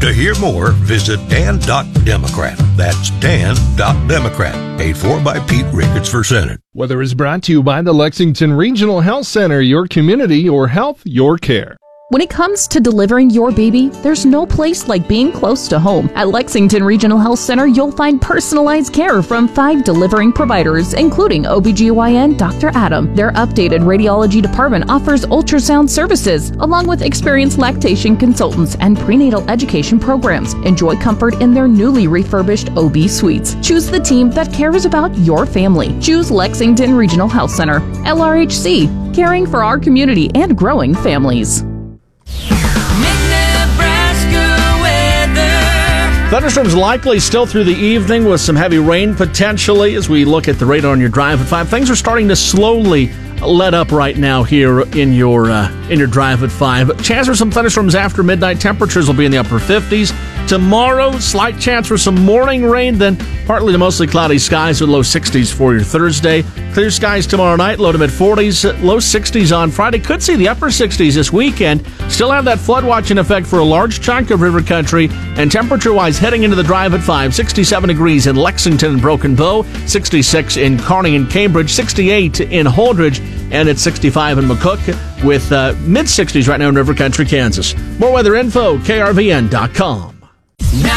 To hear more, visit Dan.Democrat. That's Dan.Democrat. Paid for by Pete Ricketts for Senate. Weather is brought to you by the Lexington Regional Health Center, your community, your health, your care. When it comes to delivering your baby, there's no place like being close to home. At Lexington Regional Health Center, you'll find personalized care from 5 delivering providers, including OBGYN Dr. Adam. Their updated radiology department offers ultrasound services, along with experienced lactation consultants and prenatal education programs. Enjoy comfort in their newly refurbished OB suites. Choose the team that cares about your family. Choose Lexington Regional Health Center. LRHC, caring for our community and growing families. Thunderstorms likely still through the evening with some heavy rain potentially as we look at the radar on your drive at 5. Things are starting to slowly let up right now here in your drive at 5. Chance for some thunderstorms after midnight. Temperatures will be in the upper 50s. Tomorrow, slight chance for some morning rain, then partly to mostly cloudy skies with low 60s for your Thursday. Clear skies tomorrow night, low to mid 40s, low 60s on Friday. Could see the upper 60s this weekend. Still have that flood watching effect for a large chunk of river country. And temperature-wise, heading into the drive at 5, 67 degrees in Lexington and Broken Bow, 66 in Kearney and Cambridge, 68 in Holdridge, and it's 65 in McCook with mid-60s right now in river country, Kansas. More weather info, krvn.com.